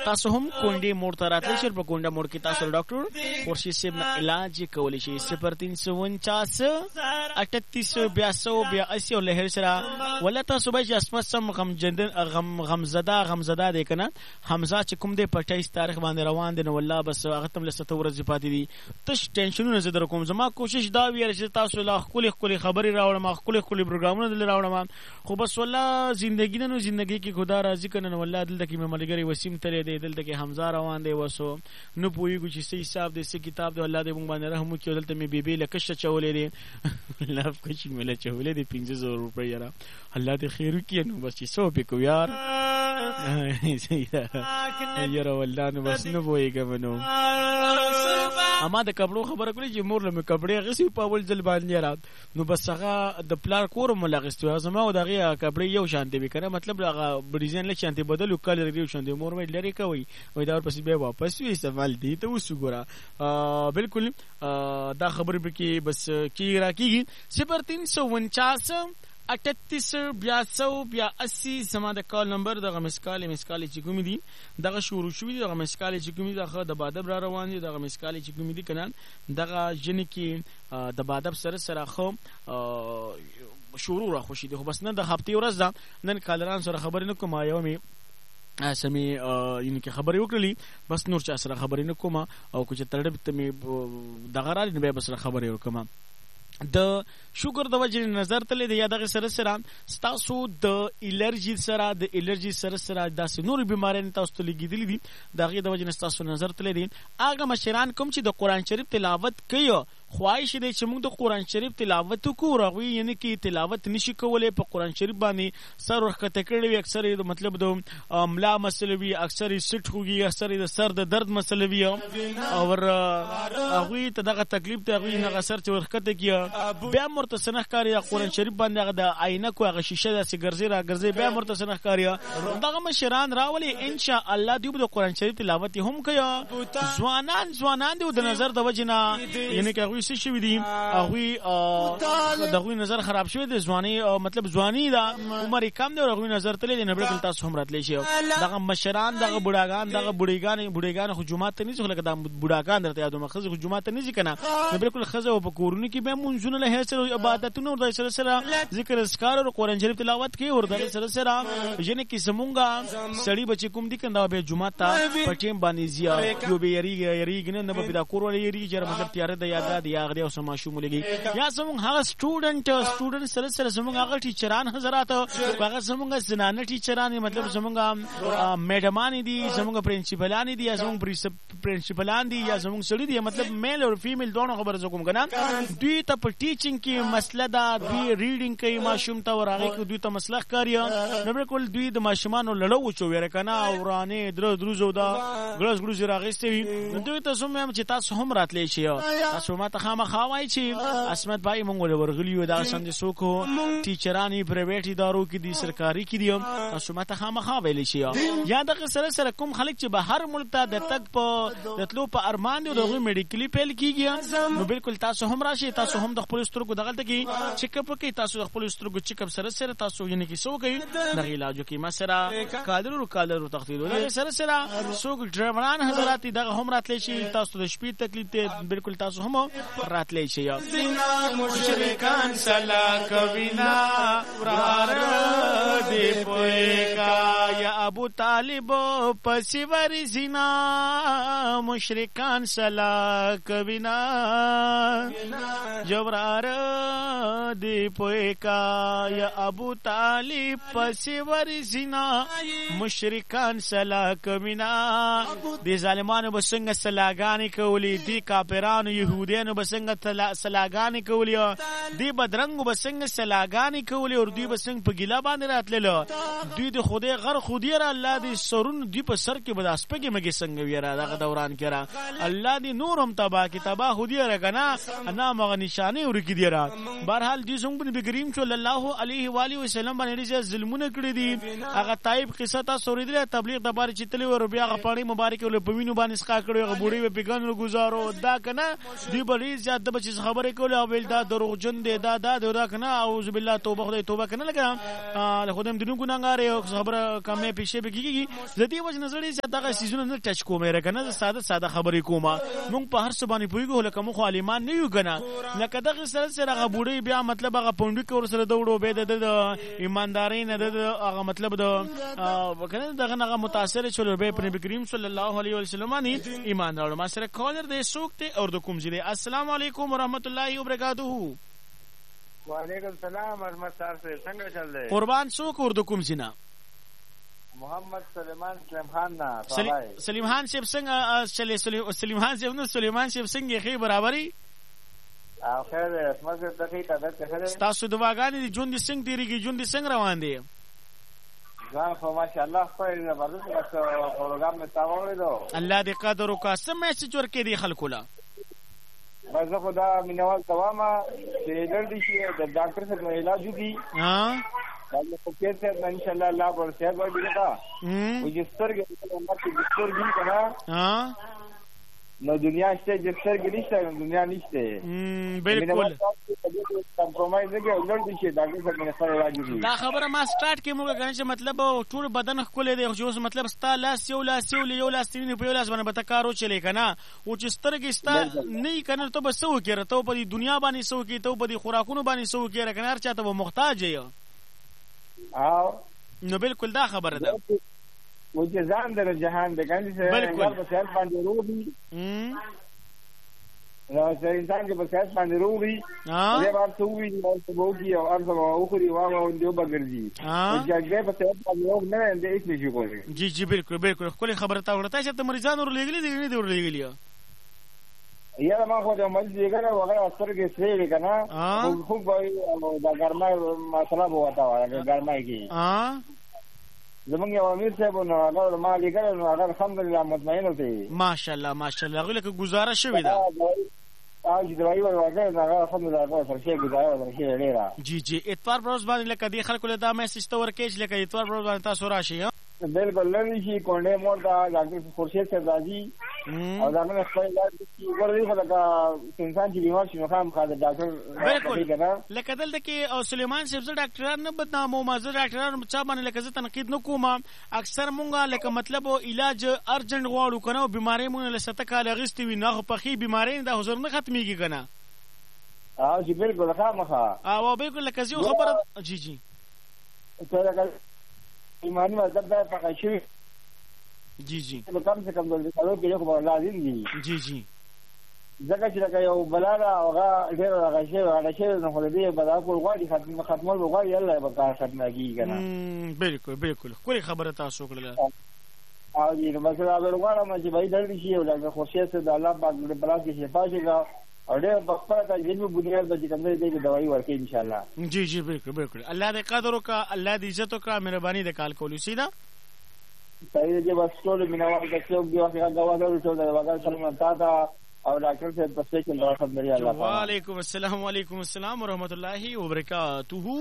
تاسو هم کونډې موړ ته راتلی شئ. په کونډه موړ کې تاسو ډاکټر خورشید صاحب نه علاج کولی شئ. 0349 3882 82 لهر سره ولا تاسو به چې اسمت سم غمزده دی کنه حمزه چې کوم دی 28 تاریخ باندې روان دی نو والله بس هغه تم لسته ورځې پاتې دي. تش ټینشنونه زه در کوم. زما کوشش دا وی چې تاسو لا خپل خبري راوړم خپل پروګرامونه دل راوړم خو بس والله زندگی نه زندگی کې خدا راضي کنه نو والله دلته کې ملګری وسیم تلې دی دلته کې حمزه روان دی وسو نو پویګو چې سې حساب دې سې کتاب دی الله دې مونږ باندې رحم وکړي. دلته مې بیبي لکشه چولې دي الله فکش مله چولې دي 500 روپۍ یاره الله دې خیر وکړي. نو بس 100 په کو یار یاره والله نو بس نو پویګم نو اما د کپړو خبره کړې چې مور له کپړې غسي په اول ځل باندې رات نو بس هغه د پلار کور ملغستو زما او دغه کپړې یو شانتي به کنه مطلب هغه ډیزاین له شانتي بدلو کلر یو شانتي مور مې لري کوي وای دا ورپسې به واپس وي سوال دی ته وسګورا بالکل دا خبره به کې بس کی راکېږي 0349 3882 زما د کال نمبر دغه مسکال چې کوم دي دغه شروع شوی دغه مسکال چې کوم دي دغه د بادب را روان دي دغه مسکال چې کوم دي کنه دغه جن کې د بادب سره خو شروع را خوشي دي خو بس نه د هفته ورځ نن کالران سره خبرې نه کوم یو می سمي یعنی کې خبرې وکړلې بس نور چا سره خبرې نه کوم او کو چې تړډ ته می دغه را نه به بس خبرې وکم. د شوګر د وجې نظر تلې دی یا دغه سره تاسو د الرجی سره داسې نور بیمارۍ تاسو ته لګیدلې دي دغه د وجې تاسو نظر تلې دي. هغه مشران کوم چې د قران شریف تلاوت کوي خواهش دی چې موږ د قران شریف تلاوت وکړو راوي یعنی کې تلاوت نشي کولای په قران شریف باندې سر ورخته کړی وي اکثر مطلب د ملا مسله وي اکثر سټ خوږي اکثر د سر د درد مسله وي او هغه ته دغه تکلیف ته هغه نه سر چې ورخته کیه بیا مرته سنخ کاری قران شریف باندې هغه د عینه کو هغه شیشه د ګرځي بیا مرته سنخ کاری دغه مشران راولي ان شاء الله دی د قران شریف تلاوت هم کوي. ځوانان دی د نظر د وجنه یعنی کې څه شوی دي هغه دغه نظر خراب شوی د ځواني مطلب ځواني دا عمر کم دی هغه نظر تللی نه بلکې تاسو هم راتلی شي دغه مشران دغه بډایګان حکومت ته نه ځخ لکه د بډاګان درته یادو مخزه حکومت ته نه ځکنه نه بلکل خزه په کورونو کې به مونږونه له هڅه عبادتونو د سره ذکر اسکار او قران شریف تلاوت کوي او د سره ژنه کې زمونږه سړی بچی کوم دي کنده به جمعه ته پټیم باندې زیار یو به یریږي نه به دا کور ولې یریږي چې مطلب تیار د یاد یا غړي او سماشوم لګي یا زمونږ هغه سټوډنټ سره زمونږ هغه ټیچران حضرات هغه زمونږ زنانه ټیچران مطلب زمونږ میډمان دي زمونږ پرنسپلان دي یا زمونږ پرنسپلان دي یا زمونږ سړي دي مطلب میل او فیمیل دوه خبره زکم کنه دوی ته په ټیچینګ کې مسله دا دوی ریډینګ کوي ماشوم ته ورغه کې دوی ته مسلخ کاری نو بالکل دوی د ماشومانو لړو چو ور کنه اورانه دروزو دا ګلس راغستې دوی ته سمم چې تاسو هم راتلی شي تاسو ماته خامخاوای چې اسمت بھائی مونږ ورغلیو دا سم دي سوکو ټیچرانی پرایویټ ادارو کې دي سرکاري کې دي تاسو ماته خامخاوای لشي یا د سره کوم خلک چې بهر ملک ته د تک په دتلو په ارمان دي دغه میډیکلی پیل کیږي نو بالکل تاسو هم راشي تاسو هم د خپل سترګو دغه ته کې چیک اپ کوي تاسو د خپل سترګو چیک اپ سره تاسو یعنی کې سو کوي د علاج کې مسره کادر تخدیر سره سو ډرایوران حضرات دغه هم راتلی شي تاسو د شپې تکلیف ته بالکل تاسو هم راتلی شي مشرکان سلا کوینا ورار دی پویکا یا ابو طالب پسی وری زینا مشرکان سلا کوینا جبرار دی پویکا یا ابو طالب پسی وری زینا مشرکان سلا کوینا دی ظالمانو بسنګ سلاګانی کولی دی کافرانو يهودانو بسنګ سلاګانی کولی دی بدرنګو بسنګ سلاګانی کولی او دی بسنګ په ګیلا باندې راتللو دوی د خدای غر خودی را الله دی سرون دی په سر کې بد اسپګي مګي څنګه ویرا دغه دوران کې را الله دی نورم تبا کې تبا خودی را کنه انا مغ نشانه ورکی دی را بهرحال دی څنګه نبی کریم صلی الله علیه و علیه وسلم باندې ظلمونه کړی دي هغه طيب قصه تاسو ورېدل تبلیغ د بار چتلی ور بیا غپاړي مبارک ول په وینو باندې ښکا کړو هغه بوډي په پیګانو گزارو دا کنه دی بلې زیات د بچ خبرې کول او ول دا دروغجن دی دا کنه اعوذ بالله توبه خدای توبه کنه لګا له خدام دینو ګناګار یو خبره کمه پیش شی بګیږي زدي وجه نظر چې دغه سيزونه نه ټچ کومه راکنه ساده خبرې کومه مونږ په هر څه باندې پویګو لکه مخ عالمان نه یو کنه لکه دغه سره غبوړی بیا مطلب هغه پوندې کور سره دوړو به د ایمانداري نه د هغه مطلب د کنه دغه متاثر شول به پر کریم صلی الله علیه وسلم باندې ایمان راوړ ما سره کالر دې سوکته اور د کوم ځای السلام علیکم ورحمت الله وبرکاتہ. وعلیکم السلام احمد صاحب څنګه چل دی قربان څوک اور د کوم ځای محمد سلیمان خان نا سلیمان شیب څنګه سلیمان شیب نو سلیمان شیب څنګه خې برابرۍ خیر اسمت دقیقه ده خیر تاسو دواګانې د ژوند څنګه تیریږي ژوند څنګه روان دي ځان خو ماشاءالله خو زبردست پروګرام می تاوړې دو الله دې قدر وکړه سم میسج ورکې دي خلکو لا زه خدا مینوال تمامه چې لړ شي د ډاکټر سره علاج وکړي دا په کې ته ان شاء الله الله پر صحت ورکړي تا او جسترګ جسترګ کنه نو دنیا شته جسترګ نشته دنیا نشته بالکل کمپرمایز نه کوي لړ شي ډاکټر سره سره علاج وکړي دا خبره ما سٹارټ کې موږ غواړم چې مطلب ټول بدن خپل دی خو مطلب ستا لاس یو لاس تینې په یو لاس باندې به کارو چلی کنه او چې سترګې ستا نه کنه ته به سو کې ته په دنیا باندې سو کې ته په خوراکونو باندې سو کې کنه هر چاته به محتاج یې نو بالکل دا خبره ده و چې ځان در جهان د ګاندې سره په سیاست باندې روغي نو چې انسان کې په سیاست باندې روغي دې بار څو وی نو څه وږي او ارزه او خوري واو دیو بغرځي چې هغه په سیاست باندې روغ نه اندې هیڅ نشي کولی جی بالکل خپل خبره تا ورته چې مریضانو لګلې دي نه دی ورلګلې یا ما خو د مریض دیګره وغیرہ اثر کې سری کنه خو به دا ګرمای مسله بوتا وای ګرمای کې زمونږ یو امیر صاحب نو هغه ما لګره نو هغه الحمدلله مطمئن وتی ماشاءالله غوړه کې گزاره شوې ده او چې دوی ورغه هغه الحمدلله هغه فرشي گزاره ورشي ډیره جی اتوار بروز باندې لکه دی خلکو له دا میسج ته ورکېج لکه اتوار بروز باندې تاسو راشي بالکل لری شي کونډه مور دا ډاکټر خورشید صاحب راځي او دا موږ خپل علاج کی ورته خلک انسان چې بیمار شي نو خام خاطر ډاکټر بالکل لکه دلته کې او سلیمان صاحب زړه ډاکټران نه بدنامو مازه ډاکټران چا باندې لکه زه تنقید نه کوم اکثر مونږه لکه مطلب علاج ارجنټ غواړو کنه بیماری مونږ له سته کال غستې وي نه په خي بیماری د حضور نه ختميږي کنه او چې بالکل خامخا او بالکل لکه زه خبره جی څنګه ایمانی مطلب دا پکې شي جی کم سے کم د کارو کې یو لازم دي جی ځکه چې دا یو بلاله هغه ډېر هغه شی نو خو دې بلا کول غواړي ختمول غواړي الله به کار ختمږي کنه بالکل کوئی خبره تاسو کړل او دې مثلا ورغواړم چې بای درې شي او دا خوشیه ته د الله پاک د بلا کې شفا شي او ډېر په خپل د جنو بنیاد باندې کوم دې دوايي ورکړي ان شاء الله جی بالکل الله دې قدر وکړه الله دې عزت وکړه مهرباني دې کال کولو سیدا تایید دې بس ټول مینوال د څوک دی هغه غواړي ټول دا وګړي سلام تا او ډاکټر صاحب په څه کې الله خبري الله وعلیکم السلام ورحمت الله وبرکاتہ.